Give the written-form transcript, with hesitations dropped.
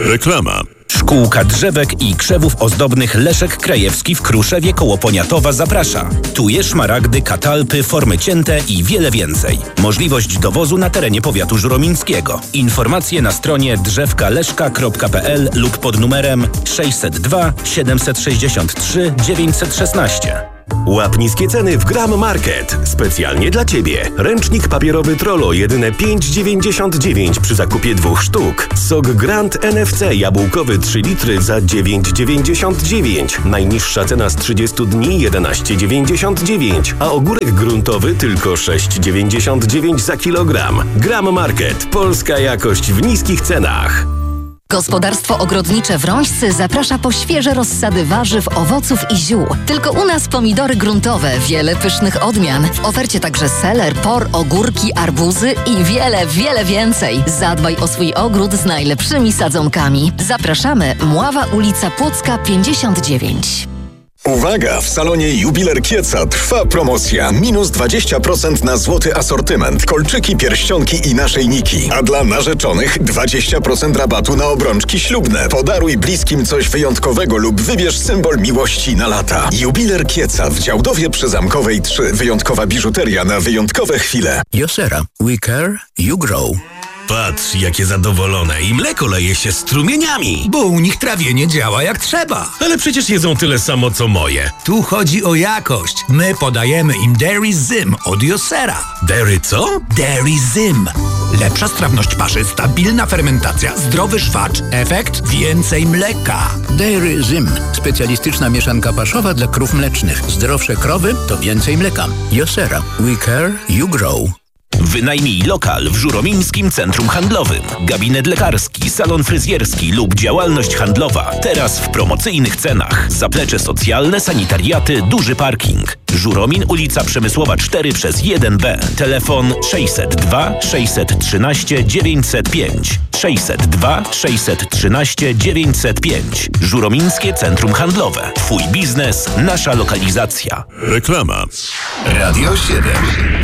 Reklama. Szkółka drzewek i krzewów ozdobnych Leszek Krajewski w Kruszewie koło Poniatowa zaprasza. Tuje, szmaragdy, katalpy, formy cięte i wiele więcej. Możliwość dowozu na terenie powiatu żuromińskiego. Informacje na stronie drzewkaleszka.pl lub pod numerem 602 763 916. Łap niskie ceny w Gram Market. Specjalnie dla Ciebie. Ręcznik papierowy Trollo jedyne 5,99 przy zakupie 2 sztuk. Sok Grand NFC jabłkowy 3 litry za 9,99. Najniższa cena z 30 dni 11,99. A ogórek gruntowy tylko 6,99 za kilogram. Gram Market. Polska jakość w niskich cenach. Gospodarstwo ogrodnicze Wrońscy zaprasza po świeże rozsady warzyw, owoców i ziół. Tylko u nas pomidory gruntowe, wiele pysznych odmian. W ofercie także seler, por, ogórki, arbuzy i wiele, wiele więcej. Zadbaj o swój ogród z najlepszymi sadzonkami. Zapraszamy, Mława, ulica Płocka 59. Uwaga! W salonie Jubiler Kieca trwa promocja. Minus 20% na złoty asortyment, kolczyki, pierścionki i naszyjniki. A dla narzeczonych 20% rabatu na obrączki ślubne. Podaruj bliskim coś wyjątkowego lub wybierz symbol miłości na lata. Jubiler Kieca w Działdowie przy Zamkowej 3. Wyjątkowa biżuteria na wyjątkowe chwile. Josera. We care, you grow. Patrz, jakie zadowolone i mleko leje się strumieniami. Bo u nich trawienie działa jak trzeba. Ale przecież jedzą tyle samo, co moje. Tu chodzi o jakość. My podajemy im Dairy Zym od Josera. Dairy co? Dairy Zym. Lepsza strawność paszy, stabilna fermentacja, zdrowy szwacz, efekt więcej mleka. Dairy Zym. Specjalistyczna mieszanka paszowa dla krów mlecznych. Zdrowsze krowy to więcej mleka. Josera. We care, you grow. Wynajmij lokal w Żuromińskim Centrum Handlowym. Gabinet lekarski, salon fryzjerski lub działalność handlowa. Teraz w promocyjnych cenach. Zaplecze socjalne, sanitariaty, duży parking. Żuromin, ulica Przemysłowa 4/1B. Telefon 602 613 905. 602 613 905. Żuromińskie Centrum Handlowe. Twój biznes, nasza lokalizacja. Reklama. Radio 7.